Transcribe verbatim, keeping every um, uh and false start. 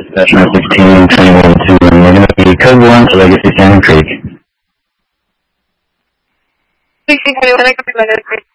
Cessna sixteen twenty-one two, and we're going to be code one to Legacy Salmon Creek. sixteen twenty-one, Legacy Salmon Creek.